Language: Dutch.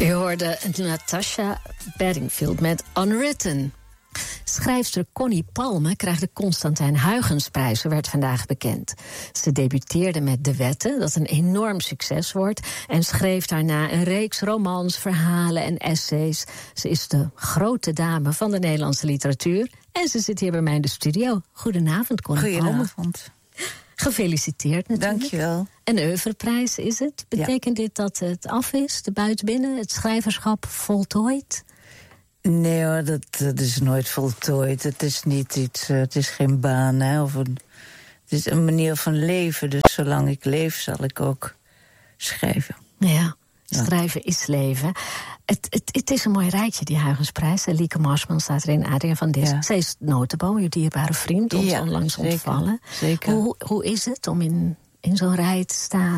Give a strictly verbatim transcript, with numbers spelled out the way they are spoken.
U hoorde Natasha Bedingfield met Unwritten. Schrijfster Connie Palme krijgt de Constantijn Huygensprijs, werd vandaag bekend. Ze debuteerde met De Wetten, dat een enorm succes wordt, en schreef daarna een reeks romans, verhalen en essays. Ze is de grote dame van de Nederlandse literatuur en ze zit hier bij mij in de studio. Goedenavond, Connie Palme. Goedenavond. Gefeliciteerd natuurlijk. Dank je wel. Een oeuvreprijs is het. Betekent ja. dit dat het af is, de buitenbinnen, het schrijverschap voltooid? Nee hoor, dat, dat is nooit voltooid. Het is niet iets, uh, het is geen baan, hè. Of een, het is een manier van leven. Dus zolang ik leef, zal ik ook schrijven. Ja, schrijven ja. is leven. Het, het, het is een mooi rijtje, die Huygensprijs. Lieke Marsman staat erin, Adriaan van Dis. Ja. Zij is notenboom, uw dierbare vriend, ons ja, onlangs zeker, ontvallen. Zeker. Hoe, hoe is het om in, in zo'n rij te staan?